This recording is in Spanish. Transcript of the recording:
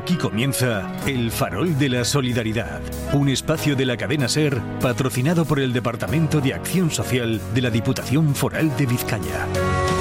Aquí comienza El Farol de la Solidaridad, un espacio de la cadena SER patrocinado por el Departamento de Acción Social de la Diputación Foral de Vizcaya.